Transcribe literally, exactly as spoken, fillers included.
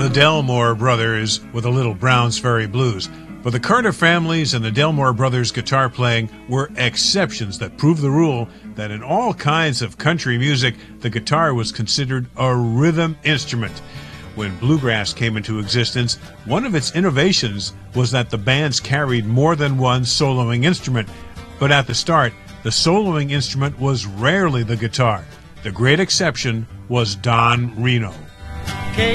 the Delmore Brothers with a little Browns Ferry Blues. But the Carter families and the Delmore Brothers guitar playing were exceptions that proved the rule that in all kinds of country music, the guitar was considered a rhythm instrument. When bluegrass came into existence, one of its innovations was that the bands carried more than one soloing instrument. But at the start, the soloing instrument was rarely the guitar. The great exception was Don Reno.